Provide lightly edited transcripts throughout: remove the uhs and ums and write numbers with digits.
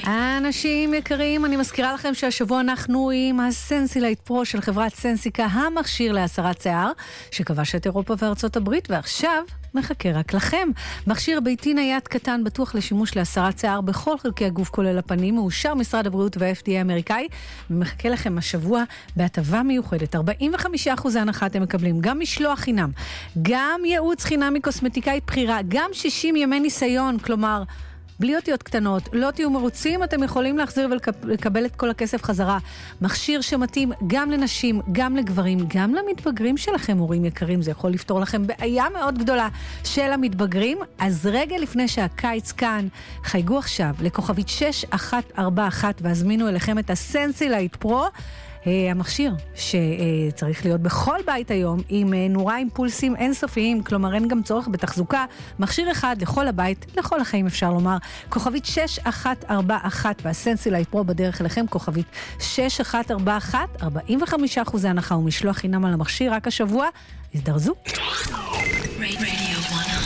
אנשים יקרים, אני מזכירה לכם שהשבוע אנחנו עם הסנסילייט פרו של חברת סנסיקה, המכשיר להסרת שיער, שכבש את אירופה וארצות הברית, ועכשיו מחכה רק לכם. מכשיר ביתי נייד קטן בטוח לשימוש להסרת שיער בכל חלקי הגוף כולל הפנים, מאושר משרד הבריאות וה-FDA האמריקאי, ומחכה לכם השבוע בהטבה מיוחדת. 45% הנחה אתם מקבלים, גם משלוח חינם, גם ייעוץ חינם מקוסמטיקאית בחירה, גם 60 ימי ניסיון, כלומר בלי אותיות קטנות, לא תהיו מרוצים, אתם יכולים להחזיר ולקבל את כל הכסף חזרה. מכשיר שמתאים גם לנשים, גם לגברים, גם למתבגרים שלכם, הורים יקרים. זה יכול לפתור לכם בעיה מאוד גדולה של המתבגרים. אז רגע לפני שהקיץ כאן, חייגו עכשיו לכוכבית 6141 והזמינו אליכם את הסנסילייט פרו, המכשיר שצריך להיות בכל בית היום, עם נורה עם פולסים אינסופיים, כלומר אין גם צורך בתחזוקה, מכשיר אחד לכל הבית, לכל החיים אפשר לומר. כוכבית 6141 והסנסילייט פרו בדרך אליכם, כוכבית 6141, 45% הנחה ומשלוח חינם על המכשיר רק השבוע. הזדרזו. רדיו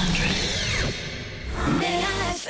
100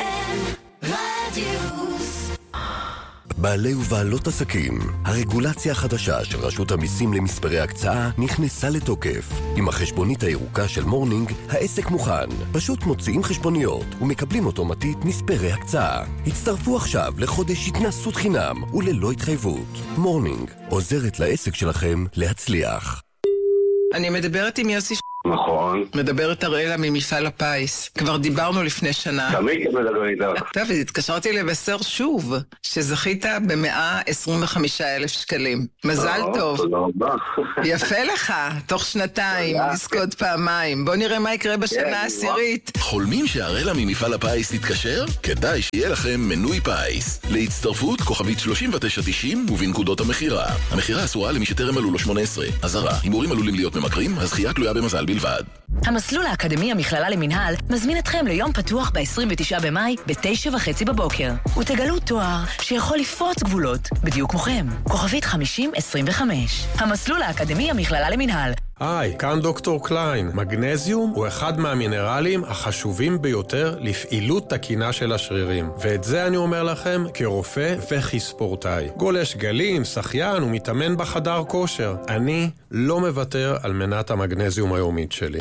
רדיוס. בעלי ובעלות עסקים, הרגולציה החדשה של רשות המיסים למספרי הקצאה נכנסה לתוקף. עם החשבונית הירוקה של מורנינג, העסק מוכן. פשוט מוציאים חשבוניות ומקבלים אוטומטית מספרי הקצאה. הצטרפו עכשיו לחודש התנסות חינם וללא התחייבות. מורנינג עוזרת לעסק שלכם להצליח. אני מדברת עם יוסי נכון. מדברת אראלה ממפעל הפיס. כבר דיברנו לפני שנה. תמיד מדבר איתך. טוב, התקשרתי לבשר שוב, שזכית ב125,000 שקלים. מזל טוב. תודה רבה. יפה לך, תוך שנתיים, לזכות פעמיים. בוא נראה מה יקרה בשנה העשירית. חולמים שהאראלה ממפעל הפיס תתקשר? כדאי שיהיה לכם מנוי פיס. להצטרפות כוכבית 3990 ובנקודות המחירה. המחירה אסורה למי שטרם מלאו לו 18. אזהרה, הימורים עלולים להיות ממכרים, הזכייה תלויה במזל בלבד. המסלול האקדמי המכללה למנהל מזמין אתכם ליום פתוח ב-29 במאי ב-9:30 בבוקר. ותגלו תואר שיכול לפרוץ גבולות, בדיוק כמוכם. כוכבית 5025. המסלול האקדמי המכללה למנהל. היי, כאן דוקטור קליין. מגנזיום הוא אחד מהמינרלים החשובים ביותר לפעילות תקינה של השרירים. ואת זה אני אומר לכם כרופא וכספורטאי. גולש גלים, שחיין ומתאמן בחדר כושר. אני לא מוותר על מנת המגנזיום היומית שלי.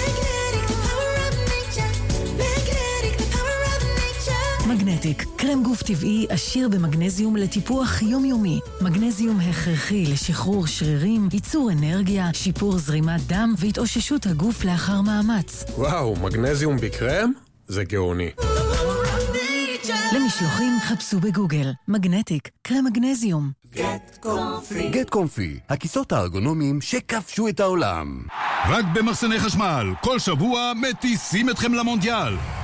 מגנטיק, קרם גוף טבעי עשיר במגנזיום לטיפוח יומיומי. מגנזיום הכרחי לשחרור שרירים, ייצור אנרגיה, שיפור זרימת דם והתאוששות הגוף לאחר מאמץ. וואו, מגנזיום בקרם? זה גאוני. למשלוחים חפשו בגוגל. מגנטיק, קרם מגנזיום. גט קומפי, הכיסאות הארגונומיים שכבשו את העולם. רק במחסני חשמל, כל שבוע מטיסים אתכם למונדיאל.